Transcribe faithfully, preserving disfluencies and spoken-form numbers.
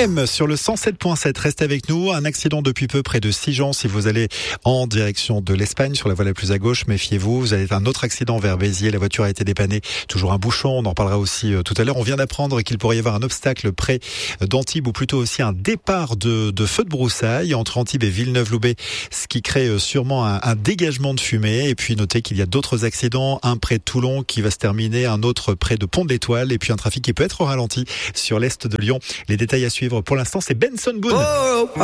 M sur le cent sept point sept. Restez avec nous. Un accident depuis peu près de Sigean. Si vous allez en direction de l'Espagne sur la voie la plus à gauche, méfiez-vous. Vous avez un autre accident vers Béziers. La voiture a été dépannée. Toujours un bouchon. On en reparlera aussi tout à l'heure. On vient d'apprendre qu'il pourrait y avoir un obstacle près d'Antibes, ou plutôt aussi un départ de, de feu de broussailles entre Antibes et Villeneuve-Loubet, ce qui crée sûrement un, un dégagement de fumée. Et puis notez qu'il y a d'autres accidents. Un près de Toulon qui va se terminer, un autre près de Pont de l'Étoile, et puis un trafic qui peut être au ralenti sur l'est de Lyon. Les détails à suivre. Pour l'instant, c'est Benson Boone. Oh,